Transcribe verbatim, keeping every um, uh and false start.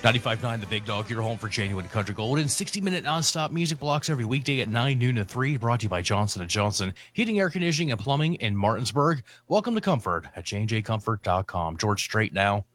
ninety-five point nine The Big Dog, your home for genuine country gold, and sixty minute nonstop music blocks every weekday at nine, noon, and three, brought to you by Johnson and Johnson Heating, Air Conditioning, and Plumbing in Martinsburg. Welcome to Comfort at J and J Comfort dot com. George Strait now.